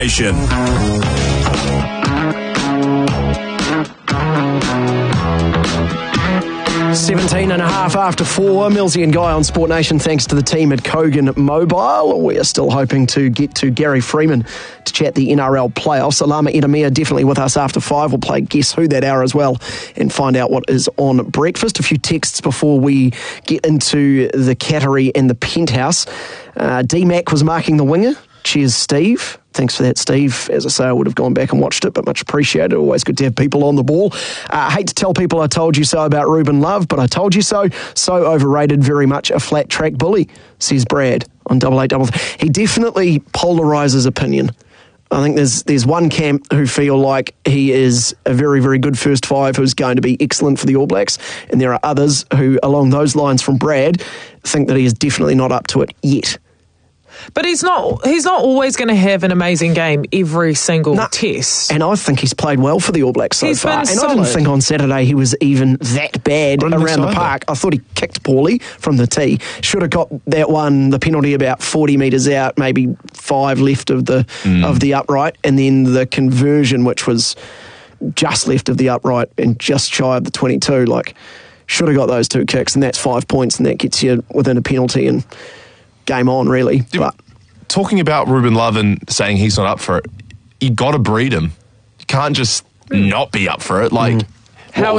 Nation. 17 and a half after 4. Millsy and Guy on Sport Nation, thanks to the team at Kogan Mobile. We are still hoping to get to Gary Freeman to chat the NRL playoffs. Alama Edamia definitely with us after 5. We'll play Guess Who that hour as well and find out what is on breakfast. A few texts before we get into the Cattery and the Penthouse. D-Mac was marking the winger. Cheers, Steve. Thanks for that, Steve. As I say, I would have gone back and watched it, but much appreciated. Always good to have people on the ball. I hate to tell people I told you so about Ruben Love, but I told you so. So overrated, very much a flat track bully, says Brad on 8833. He definitely polarises opinion. I think there's one camp who feel like he is a very, very good first five who's going to be excellent for the All Blacks, and there are others who, along those lines from Brad, think that he is definitely not up to it yet. But he's not always going to have an amazing game every single test. And I think he's played well for the All Blacks so far. And solid. I didn't think on Saturday he was even that bad around the park. I thought he kicked poorly from the tee. Should have got that one, the penalty about 40 metres out, maybe 5 left of the upright, and then the conversion, which was just left of the upright and just shy of the 22. Like, should have got those 2 kicks, and that's 5 points, and that gets you within a penalty and game on, really. But talking about Ruben Love and saying he's not up for it, you got to breed him. You can't just not be up for it. Like,